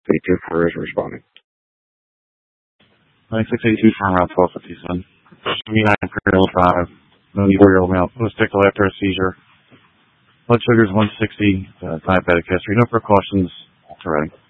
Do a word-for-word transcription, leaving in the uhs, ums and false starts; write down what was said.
Thank you for responding. ninety-six eighty-two from around twelve fifty-seven. seventy-nine Imperial Drive. No four-year-old male. Post-tickle after a seizure. Blood sugar is one sixty. Uh, diabetic history. No precautions. Already.